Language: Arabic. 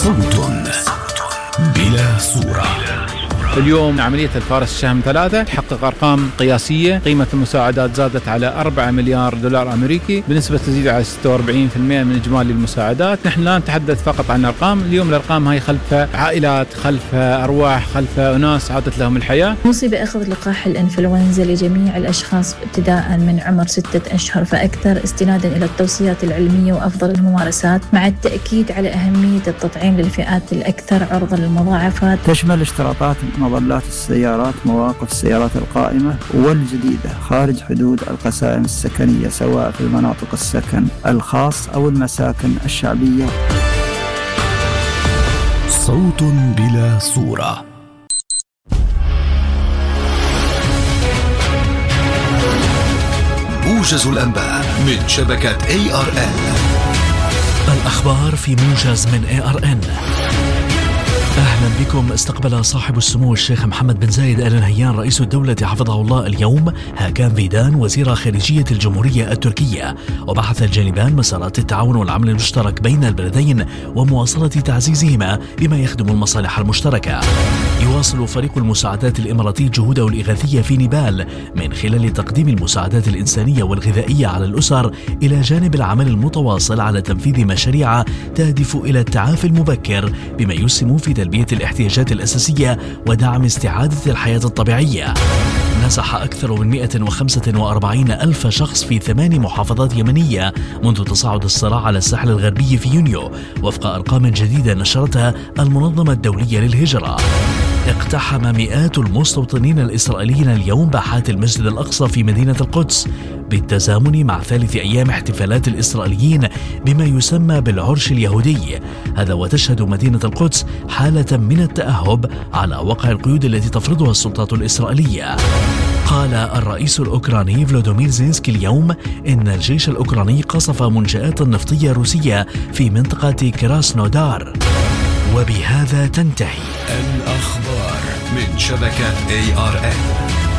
صوت بلا صورة. اليوم عملية الفارس الشهم 3 تحقق أرقام قياسية. قيمة المساعدات زادت على 4 مليار دولار أمريكي بنسبة تزيد على 46% من إجمالي المساعدات. نحن لا نتحدث فقط عن أرقام، اليوم الأرقام هاي خلف عائلات، خلف أرواح، خلف أناس عادت لهم الحياة. نوصي بأخذ لقاح الإنفلونزا لجميع الأشخاص ابتداء من عمر 6 أشهر فأكثر، استنادا إلى التوصيات العلمية وأفضل الممارسات، مع التأكيد على أهمية التطعيم للفئات الأكثر عرضة للمضاعفات. تشمل اشتراطات مظلات السيارات، مواقف السيارات القائمة والجديدة خارج حدود القسائم السكنية، سواء في المناطق السكن الخاص أو المساكن الشعبية. صوت بلا صورة. موجز الأنباء من شبكة ARN. الأخبار في موجز من ARN. أهلا بكم. استقبل صاحب السمو الشيخ محمد بن زايد آل نهيان رئيس الدولة حفظه الله اليوم هاكان فيدان وزير خارجية الجمهورية التركية، وبحث الجانبان مسارات التعاون والعمل المشترك بين البلدين ومواصلة تعزيزهما بما يخدم المصالح المشتركة. يواصل فريق المساعدات الإماراتي جهوده الإغاثية في نيبال من خلال تقديم المساعدات الإنسانية والغذائية على الأسر، إلى جانب العمل المتواصل على تنفيذ مشاريع تهدف إلى التعافي المبكر بما يسهم في تلبية الاحتياجات الأساسية ودعم استعادة الحياة الطبيعية. نزح أكثر من 145 ألف شخص في 8 محافظات يمنية منذ تصاعد الصراع على الساحل الغربي في يونيو، وفق أرقام جديدة نشرتها المنظمة الدولية للهجرة. اقتحم مئات المستوطنين الإسرائيليين اليوم باحات المسجد الأقصى في مدينة القدس بالتزامن مع ثالث أيام احتفالات الإسرائيليين بما يسمى بالعرش اليهودي. هذا وتشهد مدينة القدس حالة من التأهب على وقع القيود التي تفرضها السلطات الإسرائيلية. قال الرئيس الأوكراني فلوديمير زيلينسكي اليوم إن الجيش الأوكراني قصف منشآت نفطية روسية في منطقة كراسنودار. وبهذا تنتهي الأخبار من شبكة ARN.